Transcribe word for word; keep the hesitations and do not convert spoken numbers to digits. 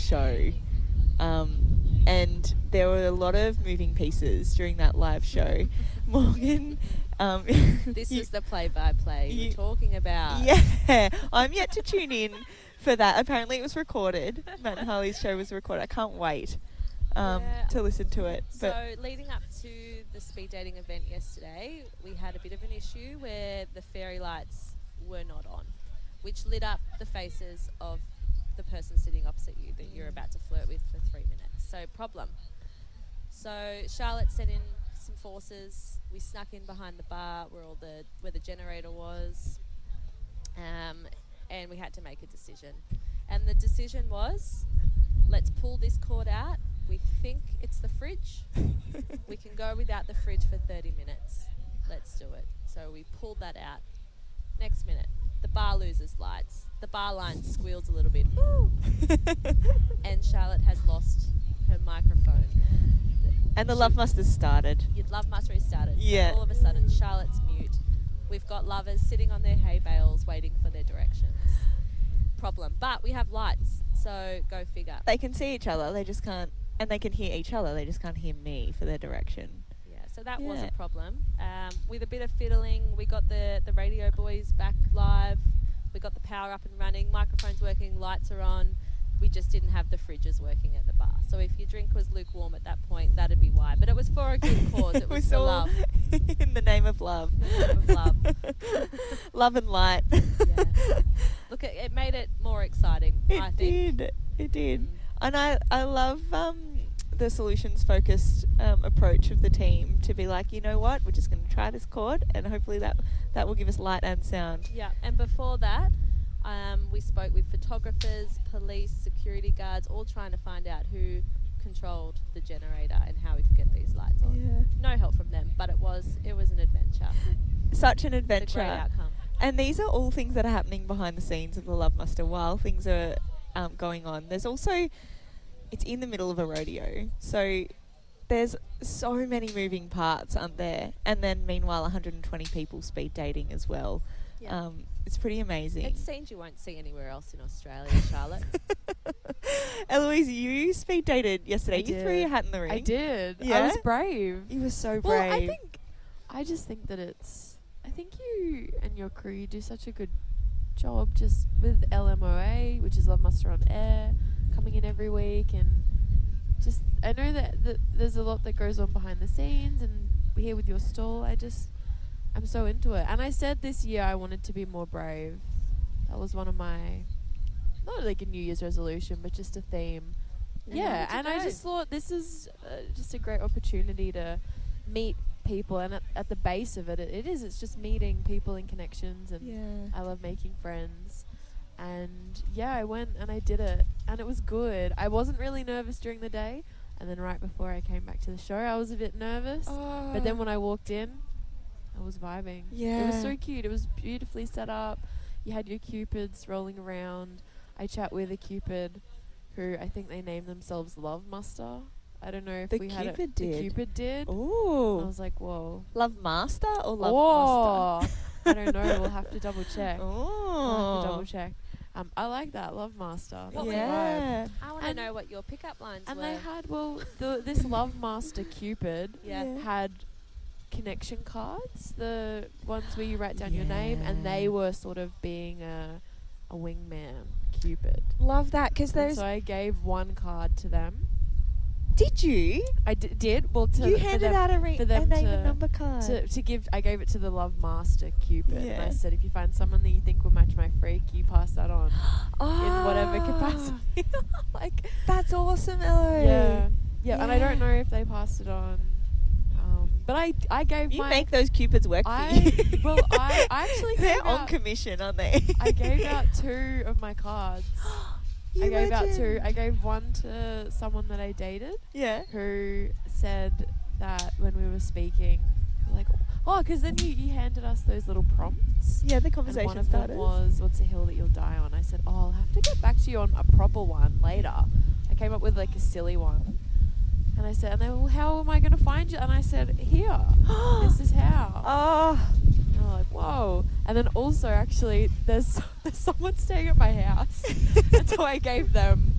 show. Um, and there were a lot of moving pieces during that live show. Morgan... Um, this you, was the play-by-play you, you were talking about. Yeah. I'm yet to tune in for that. Apparently it was recorded. Matt and Harley's show was recorded. I can't wait um, yeah. to listen to it. So leading up to the speed dating event yesterday, we had a bit of an issue where the fairy lights were not on, which lit up the faces of the person sitting opposite you that you're about to flirt with for three minutes. So problem. So Charlotte sent in some forces. We snuck in behind the bar where all the where the generator was, um, and we had to make a decision. And the decision was, let's pull this cord out. We think it's the fridge. We can go without the fridge for thirty minutes. Let's do it. So we pulled that out. Next minute, the bar loses lights. The bar line squeals a little bit. Ooh. And Charlotte has lost her microphone. And the she, Love Muster started. You'd Love Muster started. Yeah. So all of a sudden, Charlotte's mute. We've got lovers sitting on their hay bales waiting for their directions. Problem. But we have lights, so go figure. They can see each other. They just can't... And they can hear each other. They just can't hear me for their direction. Yeah, so that yeah. was a problem. Um, with a bit of fiddling, we got the, the radio boys back live. We got the power up and running. Microphones working. Lights are on. We just didn't have the fridges working at the bar. So if your drink was lukewarm at that point, that'd be why. But it was for a good cause. It was for love. In the name of love. In the name of love. Love and light. Yeah. Look, it, it made it more exciting, it I think. Did. It did. Mm. And I, I love um, the solutions-focused um, approach of the team to be like, you know what, we're just going to try this chord and hopefully that, that will give us light and sound. Yeah, and before that, Um, we spoke with photographers, police, security guards, all trying to find out who controlled the generator and how we could get these lights on. Yeah. No help from them, but it was it was an adventure. Such an adventure. A great outcome. And these are all things that are happening behind the scenes of the Love Muster while things are um, going on. There's also, it's in the middle of a rodeo, so there's so many moving parts, aren't there? And then meanwhile, one hundred twenty people speed dating as well. Yeah. Um, it's pretty amazing. It's scenes you won't see anywhere else in Australia, Charlotte. Eloise, you speed dated yesterday. I you did. threw your hat in the ring. I did. Yeah? I was brave. You were so brave. Well, I think, I just think that it's, I think you and your crew you do such a good job just with L M O A, which is Love Muster on Air, coming in every week, and just, I know that, that there's a lot that goes on behind the scenes, and here with your stall, I just, I'm so into it. And I said this year I wanted to be more brave. That was one of my, not like a New Year's resolution, but just a theme. And yeah, and I just thought this is uh, just a great opportunity to meet people. And at, at the base of it, it, it is. It's just meeting people and connections. And yeah. I love making friends. And yeah, I went and I did it. And it was good. I wasn't really nervous during the day. And then right before I came back to the show, I was a bit nervous. Oh. But then when I walked in, I was vibing. Yeah. It was so cute. It was beautifully set up. You had your cupids rolling around. I chat with a cupid who I think they named themselves Love Muster. I don't know if the we Cupid had it. did. The Cupid did. Ooh. I was like, whoa. Love Master or Love Whoa. Master? I don't know. We'll have to double check. Oh. We'll have to double check. Um, I like that. Love Master. What That's yeah. the vibe. I want to And- know what your pickup lines And were. they had, well, the, this Love Master Cupid yeah. Yeah. had connection cards, the ones where you write down your name, and Yeah. they were sort of being a, a wingman Cupid. Love that because And there's. so I gave one card to them. Did you? I d- did. Well, to you for handed them, out a ring, for them a name to- and number card. to, to give. I gave it to the Love Master Cupid, and Yeah. I said, if you find someone that you think will match my freak, you pass that on oh, in whatever capacity. Like, that's awesome, Elo. yeah, yeah, and I don't Yeah. know if they passed it on. Um, but I, I gave You my. make those cupids work I for you. well, I, I actually They're gave on out, commission, aren't they? I gave out two of my cards. You I gave out two. legend. I gave one to someone that I dated Yeah. who said that when we were speaking, like, oh, because then you, you handed us those little prompts. Yeah, the And conversation one of starters. them was, what's a hill that you'll die on? I said, oh, I'll have to get back to you on a proper one later. I came up with like a silly one. And I said, and they were, well, how am I going to find you? And I said, here. This is how. Oh, And they were like, whoa. And then also, actually, there's, there's someone staying at my house. And so I gave them